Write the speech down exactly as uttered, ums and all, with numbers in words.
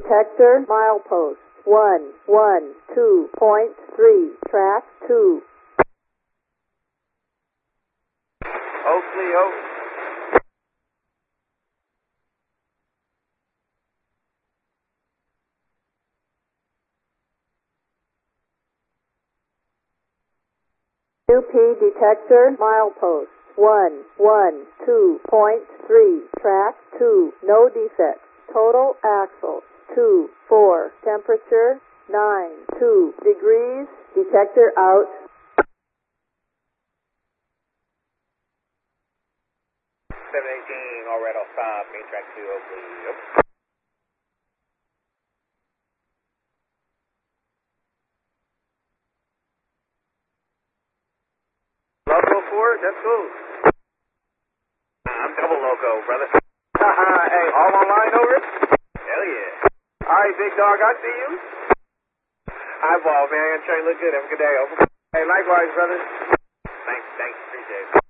detector, milepost one one two point three, track two. Oakley, Oak. U P detector, milepost one one two point three, track two, no defects. Total axle two four, temperature nine two degrees, detector out. seven eighteen, all right, I'll stop. Main track two, Oakley. Yep. Loco four, that's cool. I'm double loco, brother. Haha, hey, all online over? Hell yeah. Alright, big dog, I see you. Eyeball, man, I'm trying to look good. Have a good day, over. Hey, likewise, brother. Thanks, thanks, appreciate it.